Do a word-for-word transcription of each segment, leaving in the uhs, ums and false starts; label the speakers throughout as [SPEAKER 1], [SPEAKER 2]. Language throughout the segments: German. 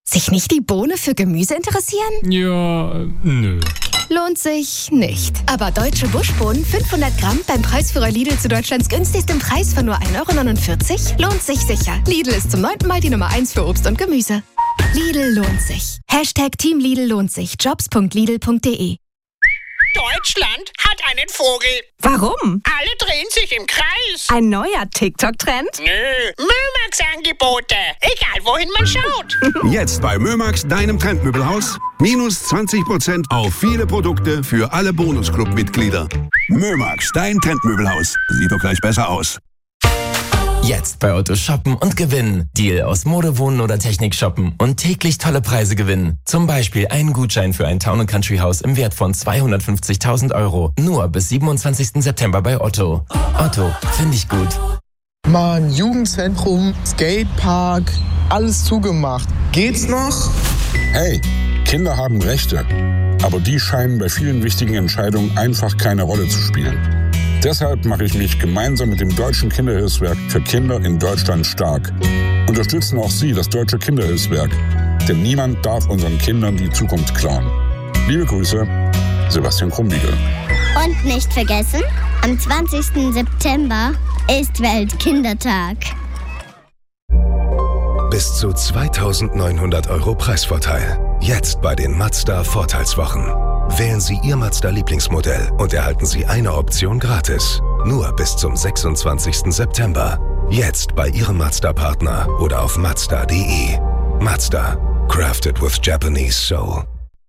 [SPEAKER 1] Sich nicht die Bohne für Gemüse interessieren?
[SPEAKER 2] Ja, nö.
[SPEAKER 1] Lohnt sich nicht. Aber deutsche Buschbohnen fünfhundert Gramm beim Preisführer Lidl zu Deutschlands günstigstem Preis von nur ein Euro neunundvierzig lohnt sich sicher. Lidl ist zum neunten Mal die Nummer eins für Obst und Gemüse. Lidl lohnt sich. Hashtag Team Lidl lohnt sich. Jobs punkt lidl punkt de.
[SPEAKER 3] Deutschland hat einen Vogel.
[SPEAKER 4] Warum?
[SPEAKER 3] Alle drehen sich im Kreis.
[SPEAKER 4] Ein neuer TikTok-Trend?
[SPEAKER 3] Nö, Mömax-Angebote. Egal, wohin man schaut.
[SPEAKER 5] Jetzt bei Mömax, deinem Trendmöbelhaus. Minus zwanzig Prozent auf viele Produkte für alle Bonusclub-Mitglieder. Mömax, dein Trendmöbelhaus. Sieht doch gleich besser aus.
[SPEAKER 6] Jetzt bei Otto shoppen und gewinnen. Deal aus Mode, Wohnen oder Technik shoppen und täglich tolle Preise gewinnen. Zum Beispiel einen Gutschein für ein Town and Country Haus im Wert von zweihundertfünfzigtausend Euro. Nur bis siebenundzwanzigsten September bei Otto. Otto, finde ich gut.
[SPEAKER 7] Mann, Jugendzentrum, Skatepark, alles zugemacht. Geht's noch?
[SPEAKER 8] Hey, Kinder haben Rechte. Aber die scheinen bei vielen wichtigen Entscheidungen einfach keine Rolle zu spielen. Deshalb mache ich mich gemeinsam mit dem Deutschen Kinderhilfswerk für Kinder in Deutschland stark. Unterstützen auch Sie das Deutsche Kinderhilfswerk. Denn niemand darf unseren Kindern die Zukunft klauen. Liebe Grüße, Sebastian Krumbiegel.
[SPEAKER 9] Und nicht vergessen, am zwanzigsten September ist Weltkindertag.
[SPEAKER 10] Bis zu zweitausendneunhundert Euro Preisvorteil. Jetzt bei den Mazda Vorteilswochen. Wählen Sie Ihr Mazda-Lieblingsmodell und erhalten Sie eine Option gratis. Nur bis zum sechsundzwanzigsten September. Jetzt bei Ihrem Mazda-Partner oder auf mazda punkt de. Mazda. Crafted with Japanese soul.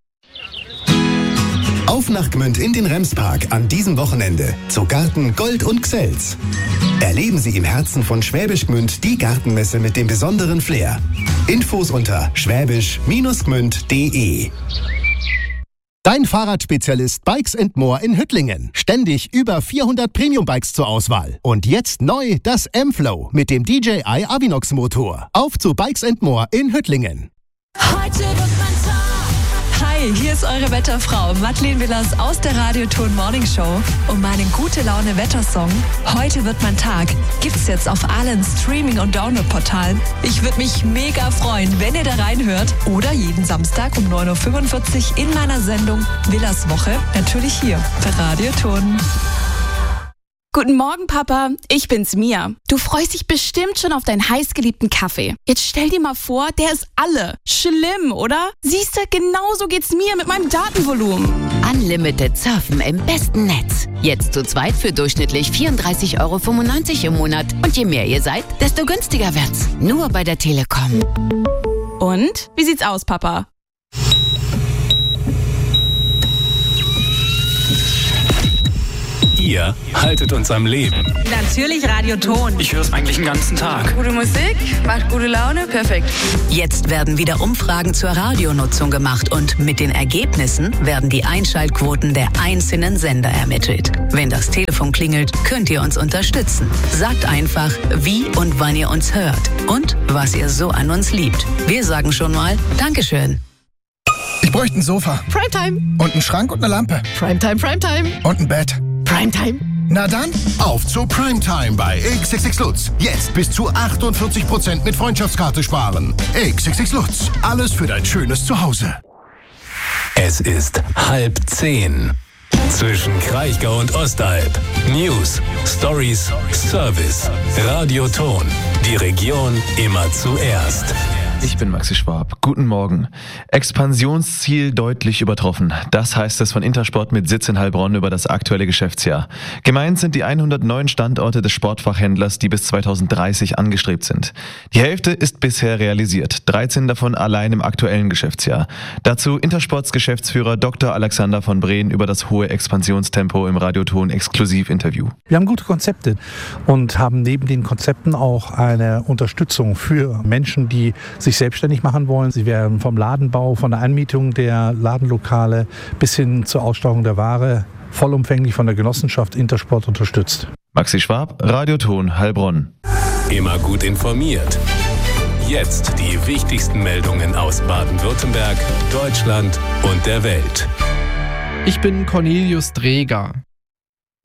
[SPEAKER 11] Auf nach Gmünd in den Remspark an diesem Wochenende zu Garten Gold und Xels. Erleben Sie im Herzen von Schwäbisch Gmünd die Gartenmesse mit dem besonderen Flair. Infos unter schwäbisch Gmünd punkt de.
[SPEAKER 12] Dein Fahrradspezialist Bikes and More in Hüttlingen. Ständig über vierhundert Premium-Bikes zur Auswahl. Und jetzt neu das M-Flow mit dem D J I Avinox Motor. Auf zu Bikes and More in Hüttlingen.
[SPEAKER 13] Heute wird mein Tag. Hi, hier ist eure Wetterfrau Madeleine Willers aus der Radioton Morning Show. Und meinen Gute-Laune-Wettersong Heute wird mein Tag gibt's jetzt auf allen Streaming- und Download-Portalen. Ich würde mich mega freuen, wenn ihr da reinhört. Oder jeden Samstag um neun Uhr fünfundvierzig in meiner Sendung Willers Woche. Natürlich hier bei Radioton.
[SPEAKER 14] Guten Morgen, Papa. Ich bin's, Mia. Du freust dich bestimmt schon auf deinen heißgeliebten Kaffee. Jetzt stell dir mal vor, der ist alle. Schlimm, oder? Siehst du, genauso geht's mir mit meinem Datenvolumen.
[SPEAKER 15] Unlimited Surfen im besten Netz. Jetzt zu zweit für durchschnittlich vierunddreißig Euro fünfundneunzig im Monat. Und je mehr ihr seid, desto günstiger wird's. Nur bei der Telekom.
[SPEAKER 14] Und? Wie sieht's aus, Papa?
[SPEAKER 16] Ihr haltet uns am Leben.
[SPEAKER 17] Natürlich Radioton.
[SPEAKER 16] Ich höre es eigentlich den ganzen Tag.
[SPEAKER 17] Gute Musik, macht gute Laune, perfekt.
[SPEAKER 15] Jetzt werden wieder Umfragen zur Radionutzung gemacht und mit den Ergebnissen werden die Einschaltquoten der einzelnen Sender ermittelt. Wenn das Telefon klingelt, könnt ihr uns unterstützen. Sagt einfach, wie und wann ihr uns hört und was ihr so an uns liebt. Wir sagen schon mal Dankeschön.
[SPEAKER 18] Ich bräuchte ein Sofa.
[SPEAKER 1] Primetime.
[SPEAKER 18] Und einen Schrank und eine Lampe.
[SPEAKER 1] Primetime, Primetime.
[SPEAKER 18] Und ein Bett.
[SPEAKER 1] Primetime.
[SPEAKER 18] Na dann, auf zu Primetime bei X X X Lutz. Jetzt bis zu achtundvierzig Prozent mit Freundschaftskarte sparen. X X X Lutz. Alles für dein schönes Zuhause.
[SPEAKER 16] Es ist halb zehn. Zwischen Kraichgau und Ostalb. News, Stories, Service. Radioton. Die Region immer zuerst.
[SPEAKER 19] Ich bin Maxi Schwab. Guten Morgen. Expansionsziel deutlich übertroffen. Das heißt es von Intersport mit Sitz in Heilbronn über das aktuelle Geschäftsjahr. Gemeint sind die hundertneun Standorte des Sportfachhändlers, die bis zweitausenddreißig angestrebt sind. Die Hälfte ist bisher realisiert, dreizehn davon allein im aktuellen Geschäftsjahr. Dazu Intersports Geschäftsführer Doktor Alexander von Brehn über das hohe Expansionstempo im Radioton Exklusivinterview.
[SPEAKER 20] Wir haben gute Konzepte und haben neben den Konzepten auch eine Unterstützung für Menschen, die sich selbstständig machen wollen. Sie werden vom Ladenbau, von der Anmietung der Ladenlokale bis hin zur Aussteuerung der Ware vollumfänglich von der Genossenschaft Intersport unterstützt.
[SPEAKER 19] Maxi Schwab, Radioton Heilbronn.
[SPEAKER 16] Immer gut informiert. Jetzt die wichtigsten Meldungen aus Baden-Württemberg, Deutschland und der Welt.
[SPEAKER 21] Ich bin Cornelius Dreger.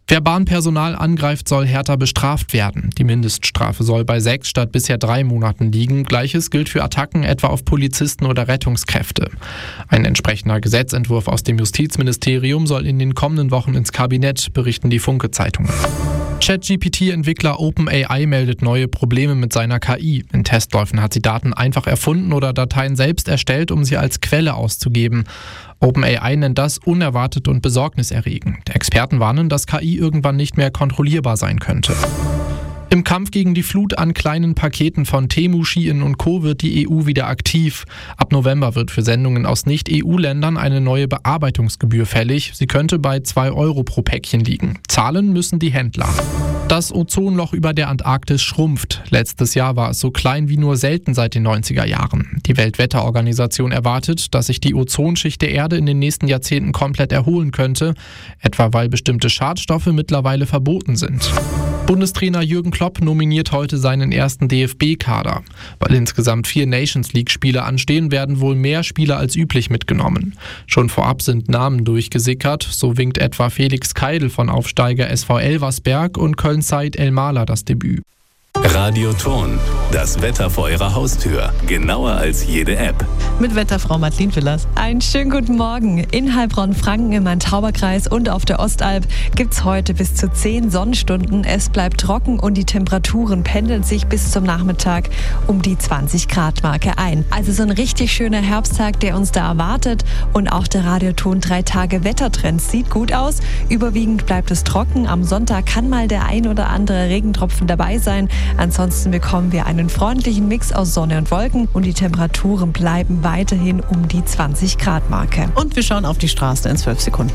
[SPEAKER 2] Wer Bahnpersonal angreift, soll härter bestraft werden. Die Mindeststrafe soll bei sechs statt bisher drei Monaten liegen. Gleiches gilt für Attacken etwa auf Polizisten oder Rettungskräfte. Ein entsprechender Gesetzentwurf aus dem Justizministerium soll in den kommenden Wochen ins Kabinett, berichten die Funke-Zeitungen. ChatGPT-Entwickler OpenAI meldet neue Probleme mit seiner K I. In Testläufen hat sie Daten einfach erfunden oder Dateien selbst erstellt, um sie als Quelle auszugeben. OpenAI nennt das unerwartet und besorgniserregend. Experten warnen, dass K I irgendwann nicht mehr kontrollierbar sein könnte. Im Kampf gegen die Flut an kleinen Paketen von Temu, Shein und Co. wird die E U wieder aktiv. Ab November wird für Sendungen aus Nicht-E U-Ländern eine neue Bearbeitungsgebühr fällig. Sie könnte bei zwei Euro pro Päckchen liegen. Zahlen müssen die Händler. Das Ozonloch über der Antarktis schrumpft. Letztes Jahr war es so klein wie nur selten seit den neunziger Jahren. Die Weltwetterorganisation erwartet, dass sich die Ozonschicht der Erde in den nächsten Jahrzehnten komplett erholen könnte, etwa weil bestimmte Schadstoffe mittlerweile verboten sind. Bundestrainer Jürgen Klopp nominiert heute seinen ersten D F B-Kader. Weil insgesamt vier Nations-League-Spiele anstehen, werden wohl mehr Spieler als üblich mitgenommen. Schon vorab sind Namen durchgesickert. So winkt etwa Felix Keidl von Aufsteiger S V Elversberg und Köln-Said El-Mala das Debüt.
[SPEAKER 16] Radioton, das Wetter vor Ihrer Haustür. Genauer als jede App.
[SPEAKER 21] Mit Wetterfrau Madeleine Willers.
[SPEAKER 13] Einen schönen guten Morgen. In Heilbronn-Franken im Main-Tauber-Kreis und auf der Ostalb gibt es heute bis zu zehn Sonnenstunden. Es bleibt trocken und die Temperaturen pendeln sich bis zum Nachmittag um die zwanzig Grad Marke ein. Also so ein richtig schöner Herbsttag, der uns da erwartet. Und auch der Radioton drei Tage Wettertrend sieht gut aus. Überwiegend bleibt es trocken. Am Sonntag kann mal der ein oder andere Regentropfen dabei sein. Ansonsten bekommen wir einen freundlichen Mix aus Sonne und Wolken und die Temperaturen bleiben weiterhin um die zwanzig Grad Marke.
[SPEAKER 21] Und wir schauen auf die Straßen in zwölf Sekunden.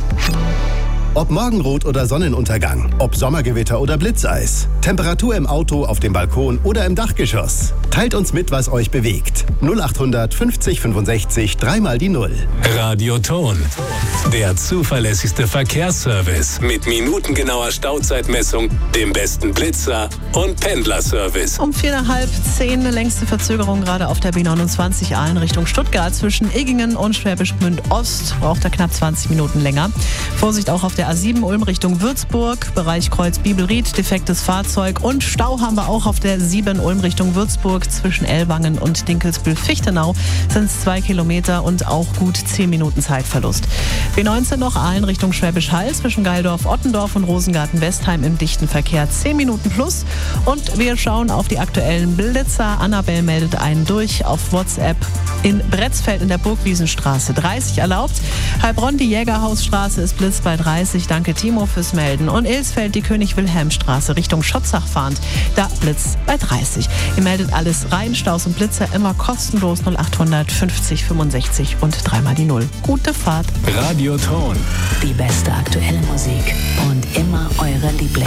[SPEAKER 11] Ob Morgenrot oder Sonnenuntergang, ob Sommergewitter oder Blitzeis, Temperatur im Auto, auf dem Balkon oder im Dachgeschoss. Teilt uns mit, was euch bewegt. null achthundert fünfzig fünfundsechzig, dreimal die Null.
[SPEAKER 16] Radioton, der zuverlässigste Verkehrsservice mit minutengenauer Stauzeitmessung, dem besten Blitzer und Pendlerservice.
[SPEAKER 21] Um vier nach halb zehn eine längste Verzögerung gerade auf der B neunundzwanzig A in Richtung Stuttgart zwischen Eggingen und Schwäbisch Gmünd Ost. Braucht er knapp zwanzig Minuten länger. Vorsicht auch auf der A sieben Ulm Richtung Würzburg, Bereich Kreuz-Bibelried, defektes Fahrzeug und Stau haben wir auch auf der sieben Ulm Richtung Würzburg zwischen Ellwangen und Dinkelsbühl-Fichtenau sind es zwei Kilometer und auch gut zehn Minuten Zeitverlust. B neunzehn noch Aalen Richtung Schwäbisch Hall zwischen Geildorf, Ottendorf und Rosengarten-Westheim im dichten Verkehr zehn Minuten plus und wir schauen auf die aktuellen Blitzer. Annabelle meldet einen durch auf WhatsApp. In Bretzfeld in der Burgwiesenstraße dreißig erlaubt. Heilbronn, die Jägerhausstraße ist Blitz bei dreißig. Danke Timo fürs Melden. Und Ilsfeld, die König-Wilhelm-Straße Richtung Schotzach fahrend. Da Blitz bei dreißig. Ihr meldet alles rein. Staus und Blitzer immer kostenlos null achthundert fünfzig fünfundsechzig und dreimal die Null. Gute Fahrt.
[SPEAKER 16] Radioton.
[SPEAKER 15] Die beste aktuelle Musik und immer eure Lieblings.